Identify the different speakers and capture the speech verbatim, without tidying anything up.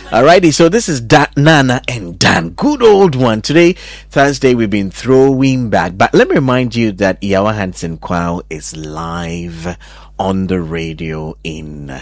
Speaker 1: Alrighty, so this is da- Nana and Dan, good old one. Today, Thursday, we've been throwing back. But let me remind you that Yawa Hansen Kwao is live on the radio in